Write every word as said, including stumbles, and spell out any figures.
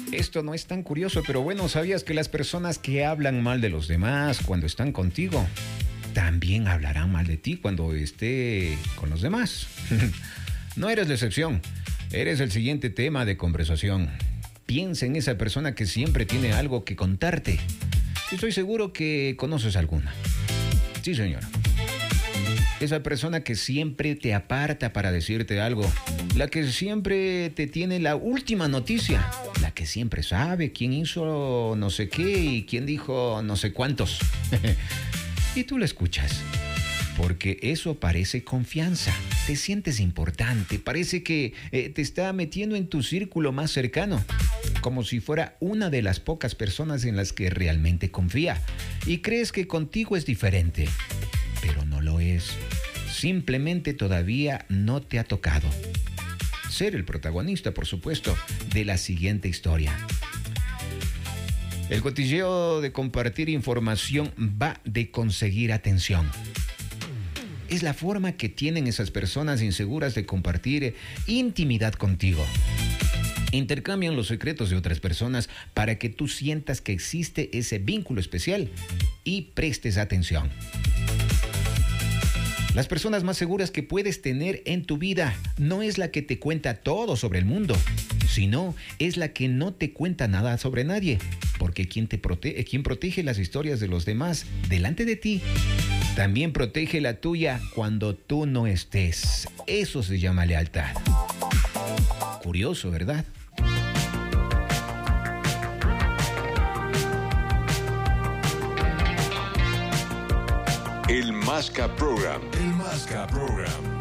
Esto no es tan curioso, pero bueno, ¿sabías que las personas que hablan mal de los demás cuando están contigo, también hablarán mal de ti cuando esté con los demás? No eres la excepción, eres el siguiente tema de conversación. Piensa en esa persona que siempre tiene algo que contarte. Estoy seguro que conoces alguna. Sí, señora. Esa persona que siempre te aparta para decirte algo. La que siempre te tiene la última noticia. La que siempre sabe quién hizo no sé qué y quién dijo no sé cuántos. Y tú la escuchas. Porque eso parece confianza. Te sientes importante. Parece que eh, te está metiendo en tu círculo más cercano. Como si fuera una de las pocas personas en las que realmente confía. Y crees que contigo es diferente. Pero no lo es. Simplemente todavía no te ha tocado ser el protagonista, por supuesto, de la siguiente historia. El cotilleo de compartir información va de conseguir atención. Es la forma que tienen esas personas inseguras de compartir intimidad contigo. Intercambian los secretos de otras personas para que tú sientas que existe ese vínculo especial y prestes atención. Las personas más seguras que puedes tener en tu vida no es la que te cuenta todo sobre el mundo, sino es la que no te cuenta nada sobre nadie, porque quien te protege, quien protege las historias de los demás delante de ti, también protege la tuya cuando tú no estés. Eso se llama lealtad. Curioso, ¿verdad? El Masca Program. El Masca Program.